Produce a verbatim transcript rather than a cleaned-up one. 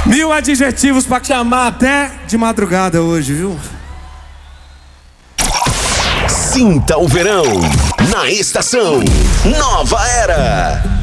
Mil adjetivos pra te amar até de madrugada hoje, viu? Sinta o verão na estação Nova Era.